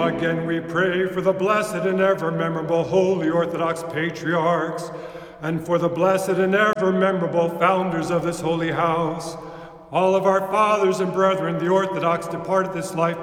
Again we pray for the blessed and ever memorable Holy Orthodox Patriarchs, and for the blessed and ever memorable founders of this holy house, all of our fathers and brethren, the Orthodox, departed this life